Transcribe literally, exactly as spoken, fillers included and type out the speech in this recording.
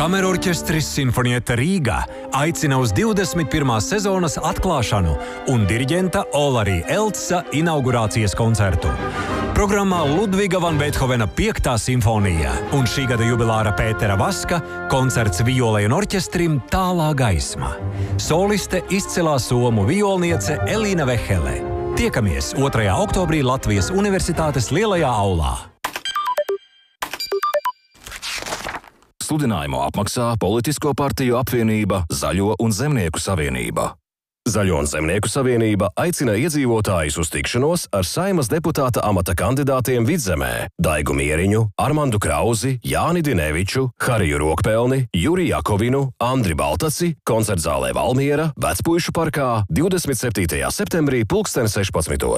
Kamerorķestris Sinfonietta Rīga aicina uz divdesmit pirmās sezonas atklāšanu un diriģenta Olarī Eltsa inaugurācijas koncertu. Programmā Ludviga van Beethovena piektā simfonija un šī gada jubilāra Pētera Vaska koncerts violei un orķestrim Tālā gaisma. Soliste izcilā somu violniece Elīna Vehele. Tiekamies otrajā oktobrī Latvijas Universitātes lielajā aulā. Sludinājumu apmaksā Politisko partiju apvienība Zaļo un Zemnieku savienība. Zaļo un Zemnieku savienība aicina iedzīvotājus uz tikšanos ar Saeimas deputāta amata kandidātiem Vidzemē Daigu Mieriņu, Armandu Krauzi, Jāni Dineviču, Hariju Rokpelni, Juriju Jakovinu, Andri Baltaci, koncertzālē Valmiera, Vecpuišu parkā divdesmit septītajā septembrī pulksten sešpadsmitos.